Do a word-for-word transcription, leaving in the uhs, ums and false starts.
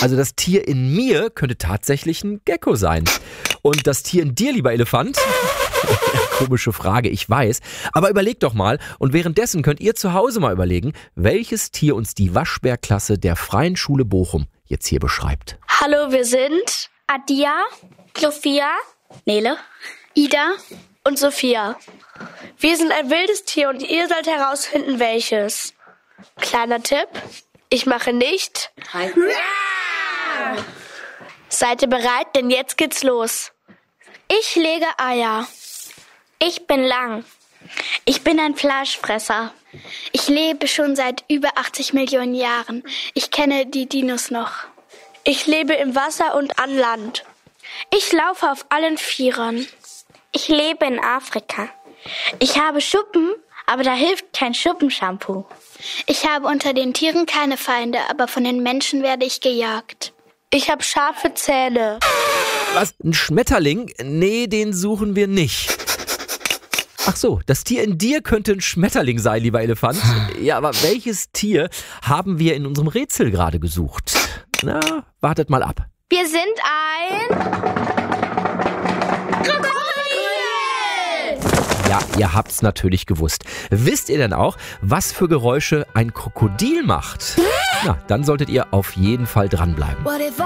Also das Tier in mir könnte tatsächlich ein Gecko sein. Und das Tier in dir, lieber Elefant? Komische Frage, ich weiß. Aber überlegt doch mal. Und währenddessen könnt ihr zu Hause mal überlegen, welches Tier uns die Waschbärklasse der Freien Schule Bochum jetzt hier beschreibt. Hallo, wir sind Adia, Sophia, Nele, Ida und Sophia. Wir sind ein wildes Tier und ihr sollt herausfinden, welches. Kleiner Tipp, ich mache nicht. Ja! Seid ihr bereit? Denn jetzt geht's los. Ich lege Eier. Ich bin lang. Ich bin ein Fleischfresser. Ich lebe schon seit über achtzig Millionen Jahren. Ich kenne die Dinos noch. Ich lebe im Wasser und an Land. Ich laufe auf allen Vieren. Ich lebe in Afrika. Ich habe Schuppen, aber da hilft kein Schuppenshampoo. Ich habe unter den Tieren keine Feinde, aber von den Menschen werde ich gejagt. Ich habe scharfe Zähne. Was? Ein Schmetterling? Nee, den suchen wir nicht. Ach so, das Tier in dir könnte ein Schmetterling sein, lieber Elefant. Ja, aber welches Tier haben wir in unserem Rätsel gerade gesucht? Na, wartet mal ab. Wir sind ein Krokodil! Ja, ihr habt's natürlich gewusst. Wisst ihr denn auch, was für Geräusche ein Krokodil macht? Na, dann solltet ihr auf jeden Fall dranbleiben.